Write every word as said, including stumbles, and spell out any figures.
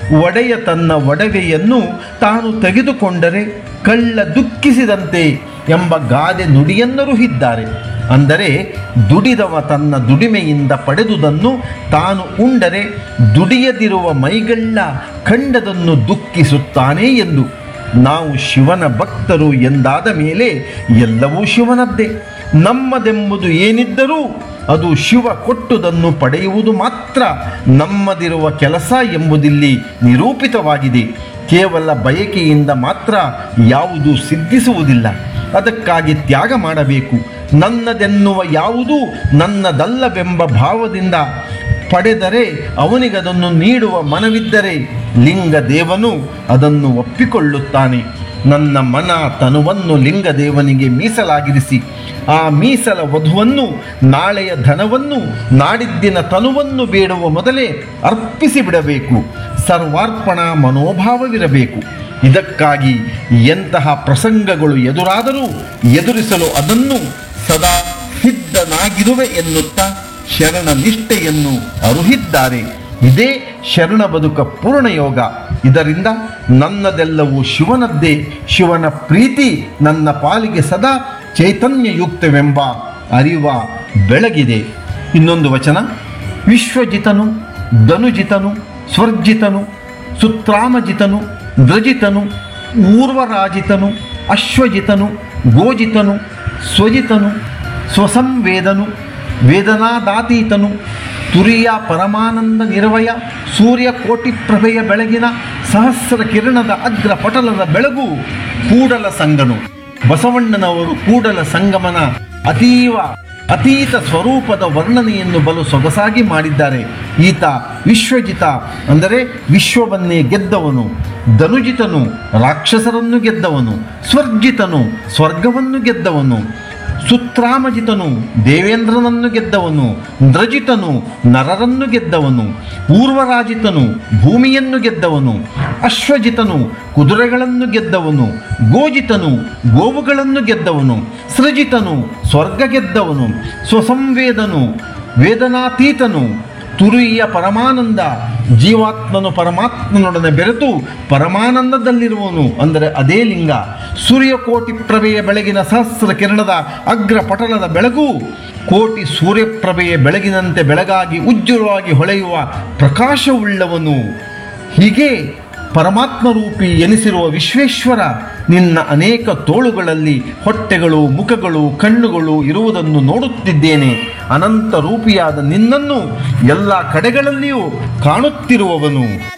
ಒಡೆಯ ತನ್ನ ಒಡವೆಯನ್ನು ತಾನು ತೆಗೆದುಕೊಂಡರೆ ಕಳ್ಳ ದುಃಖಿಸಿದಂತೆ ಎಂಬ ಗಾದೆ ನುಡಿಯನ್ನರು ಇದ್ದಾರೆ. ಅಂದರೆ ದುಡಿದವ ತನ್ನ ದುಡಿಮೆಯಿಂದ ಪಡೆದುದನ್ನು ತಾನು ಉಂಡರೆ ದುಡಿಯದಿರುವ ಮೈಗಳ್ಳ ಕಂಡದನ್ನು ದುಃಖಿಸುತ್ತಾನೆ ಎಂದು. ನಾವು ಶಿವನ ಭಕ್ತರು ಎಂದಾದ ಮೇಲೆ ಎಲ್ಲವೂ ಶಿವನದ್ದೇ. ನಮ್ಮದೆಂಬುದು ಏನಿದ್ದರೂ ಅದು ಶಿವ ಕೊಟ್ಟುದನ್ನು ಪಡೆಯುವುದು ಮಾತ್ರ ನಮ್ಮದಿರುವ ಕೆಲಸ ಎಂಬುದಿಲ್ಲಿ ನಿರೂಪಿತವಾಗಿದೆ. ಕೇವಲ ಬಯಕೆಯಿಂದ ಮಾತ್ರ ಯಾವುದೂ ಸಿದ್ಧಿಸುವುದಿಲ್ಲ. ಅದಕ್ಕಾಗಿ ತ್ಯಾಗ ಮಾಡಬೇಕು. ನನ್ನದೆನ್ನುವ ಯಾವುದೂ ನನ್ನದಲ್ಲವೆಂಬ ಭಾವದಿಂದ ಪಡೆದರೆ ಅವನಿಗದನ್ನು ನೀಡುವ ಮನವಿದ್ದರೆ ಲಿಂಗದೇವನು ಅದನ್ನು ಒಪ್ಪಿಕೊಳ್ಳುತ್ತಾನೆ. ನನ್ನ ಮನ ತನುವನ್ನು ಲಿಂಗದೇವನಿಗೆ ಮೀಸಲಾಗಿರಿಸಿ ಆ ಮೀಸಲ ವಧುವನ್ನು ನಾಳೆಯ ಧನವನ್ನು ನಾಡಿದ್ದಿನ ತನುವನ್ನು ಬೇಡುವ ಮೊದಲೇ ಅರ್ಪಿಸಿ ಬಿಡಬೇಕು. ಸರ್ವಾರ್ಪಣಾ ಮನೋಭಾವವಿರಬೇಕು. ಇದಕ್ಕಾಗಿ ಎಂತಹ ಪ್ರಸಂಗಗಳು ಎದುರಾದರೂ ಎದುರಿಸಲು ಅದನ್ನು ಸದಾ ಸಿದ್ಧನಾಗಿರುವೆ ಎನ್ನುತ್ತಾ ಶರಣ ನಿಷ್ಠೆಯನ್ನು ಅರುಹಿದ್ದಾರೆ. ಇದೇ ಶರಣ ಬದುಕ ಪೂರ್ಣಯೋಗ. ಇದರಿಂದ ನನ್ನದೆಲ್ಲವೂ ಶಿವನದ್ದೇ, ಶಿವನ ಪ್ರೀತಿ ನನ್ನ ಪಾಲಿಗೆ ಸದಾ ಚೈತನ್ಯಯುಕ್ತವೆಂಬ ಅರಿವ ಬೆಳಗಿದೆ. ಇನ್ನೊಂದು ವಚನ: ವಿಶ್ವಜಿತನು, ಧನುಜಿತನು, ಸ್ವರ್ಜಿತನು, ಸುತ್ರಾಮಜಿತನು, ಧ್ರಜಿತನು, ಊರ್ವರಾಜಿತನು, ಅಶ್ವಜಿತನು, ಗೋಜಿತನು, ಸ್ವಜಿತನು, ಸ್ವಸಂವೇದನು, ವೇದನಾದಾತೀತನು, ತುರಿಯ ಪರಮಾನಂದ ನಿರ್ವಯ, ಸೂರ್ಯ ಕೋಟಿ ಪ್ರಭೆಯ ಬೆಳಗಿನ ಸಹಸ್ರ ಕಿರಣದ ಅಗ್ರ ಪಟಲದ ಬೆಳಗು, ಕೂಡಲ ಸಂಗನು. ಬಸವಣ್ಣನವರು ಕೂಡಲ ಸಂಗಮನ ಅತೀವ ಅತೀತ ಸ್ವರೂಪದ ವರ್ಣನೆಯನ್ನು ಬಲು ಸೊಗಸಾಗಿ ಮಾಡಿದ್ದಾರೆ. ಈತ ವಿಶ್ವಜಿತ ಅಂದರೆ ವಿಶ್ವವನ್ನೇ ಗೆದ್ದವನು, ಧನುಜಿತನು ರಾಕ್ಷಸರನ್ನು ಗೆದ್ದವನು, ಸ್ವರ್ಜಿತನು ಸ್ವರ್ಗವನ್ನು ಗೆದ್ದವನು, ಸುತ್ರಾಮಜಿತನು ದೇವೇಂದ್ರನನ್ನು ಗೆದ್ದವನು, ಧ್ರಜಿತನು ನರರನ್ನು ಗೆದ್ದವನು, ಊರ್ವರಾಜಿತನು ಭೂಮಿಯನ್ನು ಗೆದ್ದವನು, ಅಶ್ವಜಿತನು ಕುದುರೆಗಳನ್ನು ಗೆದ್ದವನು, ಗೋಜಿತನು ಗೋವುಗಳನ್ನು ಗೆದ್ದವನು, ಸೃಜಿತನು ಸ್ವರ್ಗ ಗೆದ್ದವನು, ಸ್ವಸಂವೇದನು ವೇದನಾತೀತನು, ತುರಿಯ ಪರಮಾನಂದ ಜೀವಾತ್ಮನು ಪರಮಾತ್ಮನೊಡನೆ ಬೆರೆತು ಪರಮಾನಂದದಲ್ಲಿರುವನು ಅಂದರೆ ಅದೇ ಲಿಂಗ. ಸೂರ್ಯಕೋಟಿ ಪ್ರಭೆಯ ಬೆಳಗಿನ ಸಹಸ್ರ ಕಿರಣದ ಅಗ್ರ ಪಟಲದ ಬೆಳಗು ಕೋಟಿ ಸೂರ್ಯಪ್ರಭೆಯ ಬೆಳಗಿನಂತೆ ಬೆಳಗಾಗಿ ಉಜ್ವಲವಾಗಿ ಹೊಳೆಯುವ ಪ್ರಕಾಶವುಳ್ಳವನು. ಹೀಗೆ ಪರಮಾತ್ಮರೂಪಿ ಎನಿಸಿರುವ ವಿಶ್ವೇಶ್ವರ ನಿನ್ನ ಅನೇಕ ತೋಳುಗಳಲ್ಲಿ ಹೊಟ್ಟೆಗಳು, ಮುಖಗಳು, ಕಣ್ಣುಗಳು ಇರುವುದನ್ನು ನೋಡುತ್ತಿದ್ದೇನೆ. ಅನಂತ ರೂಪಿಯಾದ ನಿನ್ನನ್ನು ಎಲ್ಲ ಕಡೆಗಳಲ್ಲಿಯೂ ಕಾಣುತ್ತಿರುವವನು.